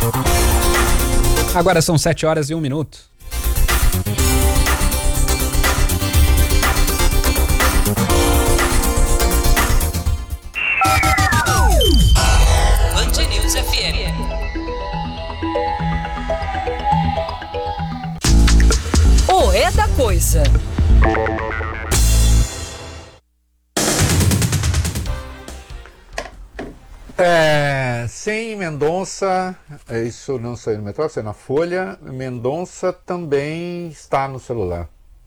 Agora são 7h01. Band News FM. O É da Coisa. Sem Mendonça, isso não saiu no Metrópole, saiu na Folha. Mendonça também está no celular.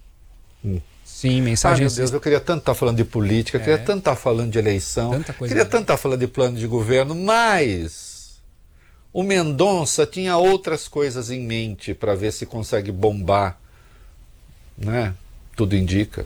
Sim, mensagens. Meu Deus, eu queria tanto estar falando de política, queria tanto estar falando de eleição, queria tanto estar falando de plano de governo, mas o Mendonça tinha outras coisas em mente para ver se consegue bombar, né? Tudo indica.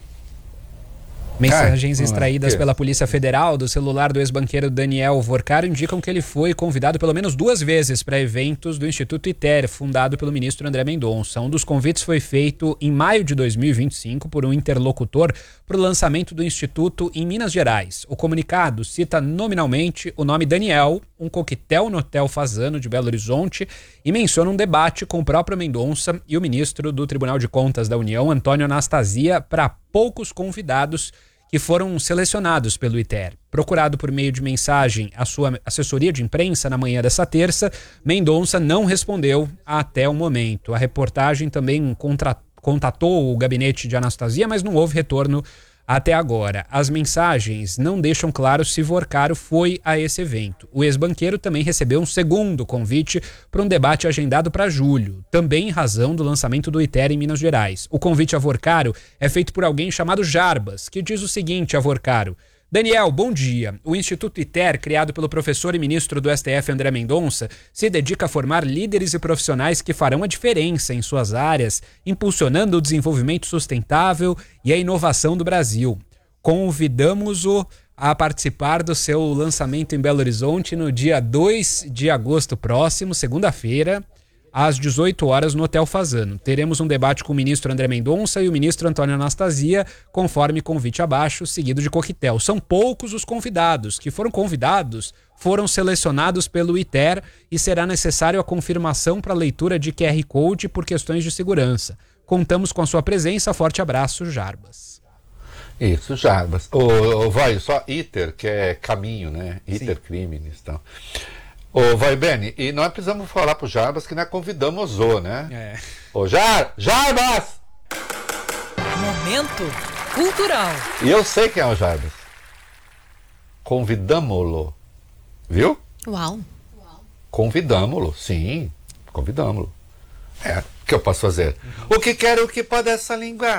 Mensagens extraídas pela Polícia Federal do celular do ex-banqueiro Daniel Vorcaro indicam que ele foi convidado pelo menos 2 vezes para eventos do Instituto ITER, fundado pelo ministro André Mendonça. Um dos convites foi feito em maio de 2025 por um interlocutor para o lançamento do Instituto em Minas Gerais. O comunicado cita nominalmente o nome Daniel, um coquetel no Hotel Fasano de Belo Horizonte, e menciona um debate com o próprio Mendonça e o ministro do Tribunal de Contas da União, Antônio Anastasia, para poucos convidados que foram selecionados pelo ITER. Procurado por meio de mensagem à sua assessoria de imprensa na manhã dessa terça, Mendonça não respondeu até o momento. A reportagem também contatou o gabinete de Anastasia, mas não houve retorno até agora. As mensagens não deixam claro se Vorcaro foi a esse evento. O ex-banqueiro também recebeu um segundo convite para um debate agendado para julho, também em razão do lançamento do ITER em Minas Gerais. O convite a Vorcaro é feito por alguém chamado Jarbas, que diz o seguinte a Vorcaro: Daniel, bom dia. O Instituto ITER, criado pelo professor e ministro do STF André Mendonça, se dedica a formar líderes e profissionais que farão a diferença em suas áreas, impulsionando o desenvolvimento sustentável e a inovação do Brasil. Convidamos-o a participar do seu lançamento em Belo Horizonte no dia 2 de agosto próximo, segunda-feira, às 18 horas no Hotel Fasano. Teremos um debate com o ministro André Mendonça e o ministro Antônio Anastasia, conforme convite abaixo, seguido de coquetel. São poucos os convidados. Que foram convidados foram selecionados pelo ITER e será necessário a confirmação para leitura de QR Code por questões de segurança. Contamos com a sua presença. Forte abraço, Jarbas. Isso, Jarbas. Vai, só ITER, que é caminho, né? ITER crimes, então. Vai, Beni, e nós precisamos falar pro Jarbas que nós convidamos né? Jarbas! Momento cultural. E eu sei quem é o Jarbas. Convidamo-lo. Viu? Uau. Convidamo-lo, sim. Convidamo-lo. O que eu posso fazer? O que quero que pode essa língua?